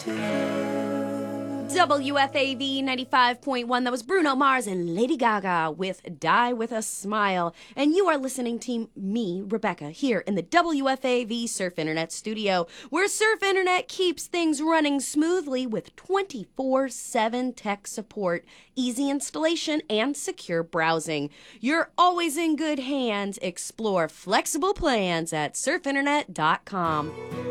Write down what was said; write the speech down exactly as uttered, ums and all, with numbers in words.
W F A V ninety-five point one. That was Bruno Mars and Lady Gaga with Die With a Smile. And you are listening to me, Rebecca, here in the W F A V Surf Internet studio, where Surf Internet keeps things running smoothly with twenty-four seven tech support, easy installation, and secure browsing. You're always in good hands. Explore flexible plans at surf internet dot com.